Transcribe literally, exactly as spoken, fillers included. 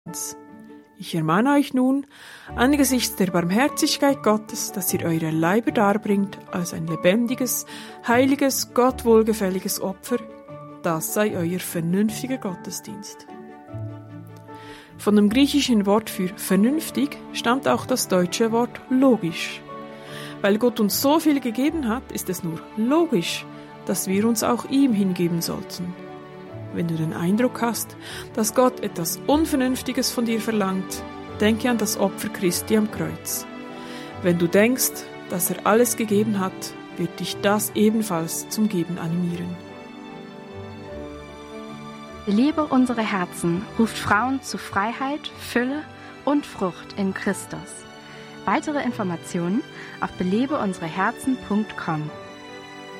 Ich ermahne euch nun, angesichts der Barmherzigkeit Gottes, dass ihr eure Leiber darbringt als ein lebendiges, heiliges, Gott wohlgefälliges Opfer, das sei euer vernünftiger Gottesdienst. Von dem griechischen Wort für vernünftig stammt auch das deutsche Wort logisch. Weil Gott uns so viel gegeben hat, ist es nur logisch, dass wir uns auch ihm hingeben sollten. Wenn du den Eindruck hast, dass Gott etwas Unvernünftiges von dir verlangt, denke an das Opfer Christi am Kreuz. Wenn du denkst, dass er alles gegeben hat, wird dich das ebenfalls zum Geben animieren. Belebe unsere Herzen ruft Frauen zu Freiheit, Fülle und Frucht in Christus. Weitere Informationen auf belebe unsere herzen punkt com.